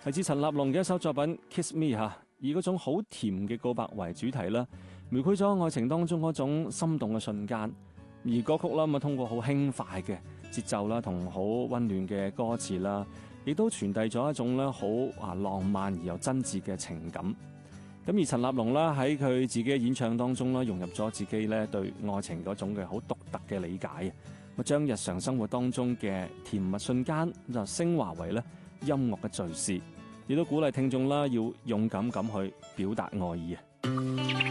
嚟自陳立農嘅一首作品《Kiss Me》以嗰種好甜嘅告白為主題啦，描繪咗愛情當中嗰種心動嘅瞬間。而歌曲啦通過好輕快嘅節奏啦，同好溫暖嘅歌詞啦，亦都傳遞咗一種咧好浪漫而又真摯嘅情感。咁而陳立農啦喺佢自己嘅演唱當中啦，融入咗自己咧對愛情嗰種嘅好獨特嘅理解，將日常生活當中嘅甜蜜瞬間就升華為咧音樂嘅敘事，亦都鼓勵聽眾啦要勇敢咁去表達愛意。